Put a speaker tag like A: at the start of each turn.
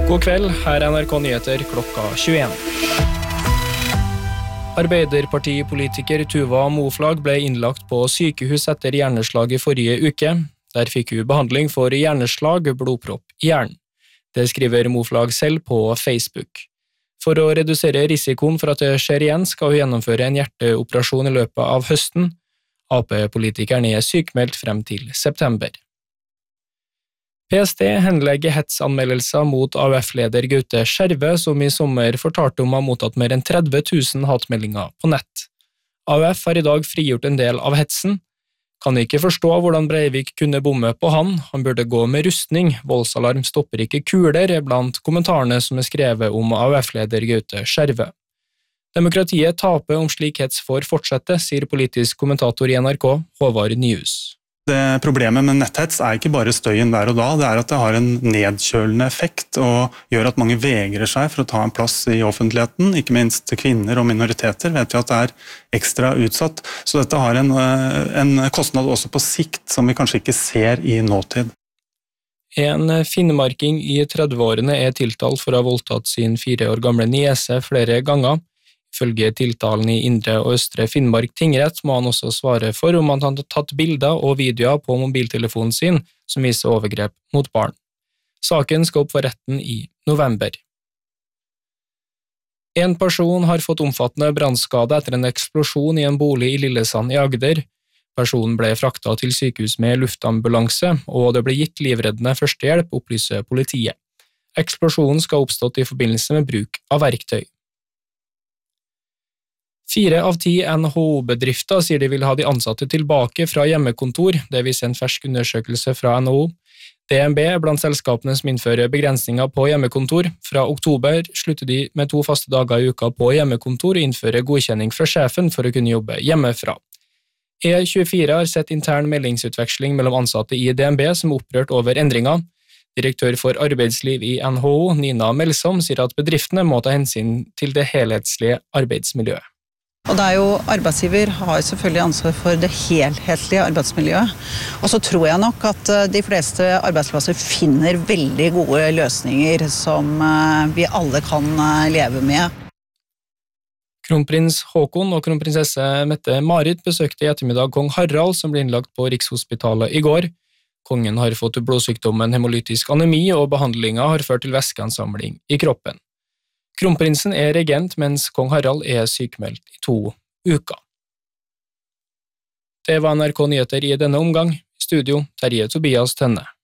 A: God kveld, her er NRK Nyheter klokka 21. Arbeiderpartipolitiker Tuva Moflag ble innlagt på sykehus etter hjerneslag i forrige uke. Der fikk hun behandling for hjerneslag, blodpropp i hjernen. Det skriver Moflag selv på Facebook. For å redusere risikoen for at det skjer igjen, skal hun gjennomføre en hjerteoperasjon i løpet av høsten. AP-politikeren er sykmeldt frem til september. PST henlegger hetsanmeldelser mot AUF-leder Gaute Skjerve, som i sommer fortalte om å ha mottatt mer enn 30 000 hatmeldinger på nett. AUF har i dag frigjort en del av hetsen. Kan ikke forstå hvordan Breivik kunne bomme på han burde gå med rustning, voldsalarm stopper ikke kuler, blant kommentarene som er skrevet om AUF-leder Gaute Skjerve. Demokratiet taper om slik hets får fortsette, sier politisk kommentator i NRK, Håvard Nyhus.
B: Det problemet med netthets er ikke bare støyen der og da, det er at det har en nedkjølende effekt og gjør at mange vegrer seg for å ta en plass i offentligheten, ikke minst kvinner og minoriteter vet vi at det er ekstra utsatt, så dette har en kostnad også på sikt som vi kanskje ikke ser i nåtid.
A: En finnmarking i 30-årene er tiltalt for å ha voldtatt sin 4 år gamle niese flere ganger. Ifølge tiltalen i Indre og Østre Finnmark tingrett må han også svare for om han har tatt bilder og videoer på mobiltelefonen sin som viser overgrep mot barn. Saken skal opp for retten i november. En person har fått omfattende brannskade etter en eksplosjon i en bolig i Lillesand i Agder. Personen ble fraktet til sykehus med luftambulanse, og det ble gitt livreddende førstehjelp, opplyser politiet. Eksplosjonen skal ha oppstått i forbindelse med bruk av verktøy. 4 av 10 NHO-bedrifter sier de vil ha de ansatte tilbake fra hjemmekontor, det viser en fersk undersøkelse fra NHO. DNB er blant selskapene som innfører begrensninger på hjemmekontor. Fra oktober slutter de med 2 faste dager i uka på hjemmekontor og innfører godkjenning fra sjefen for å kunne jobbe hjemmefra. E24 har sett intern meldingsutveksling mellom ansatte i DNB som er opprørt over endringer. Direktør for arbeidsliv i NHO, Nina Melsom, sier at bedriftene må ta hensyn til det helhetslige arbeidsmiljøet.
C: Og det er jo arbeidsgiver har selvfølgelig ansvar for det helhetlige arbeidsmiljøet. Og så tror jeg nok at de fleste arbeidsplasser finner veldig gode løsninger som vi alle kan leve med.
A: Kronprins Håkon og kronprinsesse Mette-Marit besøkte i ettermiddag kong Harald, som ble innlagt på Rikshospitalet i går. Kongen har fått blodsykdommen hemolytisk anemi, og behandlingen har ført til væskeansamling i kroppen. Kronprinsen er regent, mens kong Harald er sykmeldt i 2 uker. Det var NRK Nyheter i denne omgang. I studio, Terje Tobias Tønne.